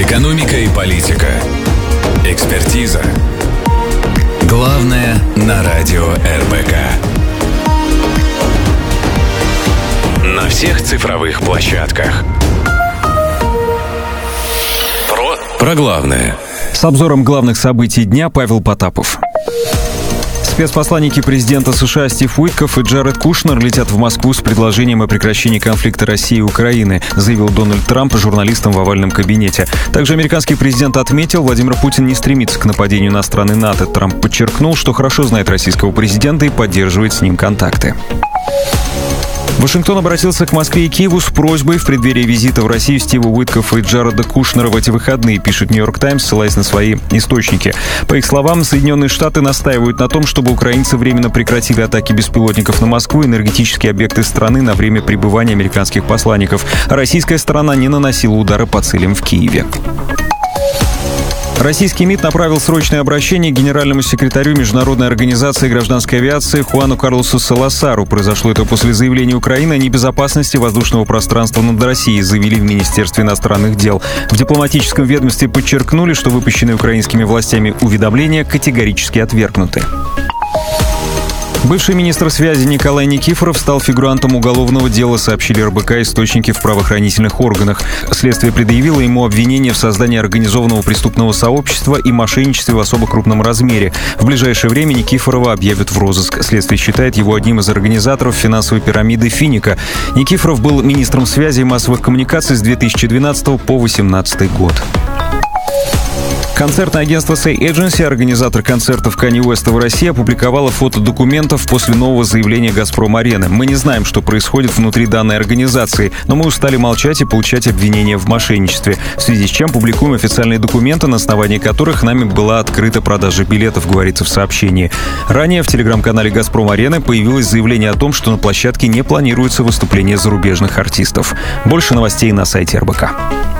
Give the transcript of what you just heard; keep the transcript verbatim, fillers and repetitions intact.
Экономика и политика. Экспертиза. Главное на радио эр бэ ка. На всех цифровых площадках. Про, про главное. С обзором главных событий дня Павел Потапов. Спецпосланники президента США Стив Уитков и Джаред Кушнер летят в Москву с предложением о прекращении конфликта России и Украины, заявил Дональд Трамп журналистам в овальном кабинете. Также американский президент отметил, Владимир Путин не стремится к нападению на страны НАТО. Трамп подчеркнул, что хорошо знает российского президента и поддерживает с ним контакты. Вашингтон обратился к Москве и Киеву с просьбой в преддверии визита в Россию Стива Уиткофа и Джареда Кушнера в эти выходные, пишет «Нью-Йорк Таймс», ссылаясь на свои источники. По их словам, Соединенные Штаты настаивают на том, чтобы украинцы временно прекратили атаки беспилотников на Москву и энергетические объекты страны на время пребывания американских посланников. А российская сторона не наносила удары по целям в Киеве. Российский МИД направил срочное обращение к генеральному секретарю Международной организации гражданской авиации Хуану Карлосу Саласару. Произошло это после заявления Украины о небезопасности воздушного пространства над Россией, заявили в Министерстве иностранных дел. В дипломатическом ведомстве подчеркнули, что выпущенные украинскими властями уведомления категорически отвергнуты. Бывший министр связи Николай Никифоров стал фигурантом уголовного дела, сообщили эр бэ ка источники в правоохранительных органах. Следствие предъявило ему обвинение в создании организованного преступного сообщества и мошенничестве в особо крупном размере. В ближайшее время Никифорова объявят в розыск. Следствие считает его одним из организаторов финансовой пирамиды «Финика». Никифоров был министром связи и массовых коммуникаций с две тысячи двенадцатого по две тысячи восемнадцатый год. Концертное агентство Say Agency, организатор концертов Канье Уэста в России, опубликовало фото документов после нового заявления «Газпром-арены». Мы не знаем, что происходит внутри данной организации, но мы устали молчать и получать обвинения в мошенничестве, в связи с чем публикуем официальные документы, на основании которых нами была открыта продажа билетов, говорится в сообщении. Ранее в телеграм-канале «Газпром-арены» появилось заявление о том, что на площадке не планируется выступление зарубежных артистов. Больше новостей на сайте эр бэ ка.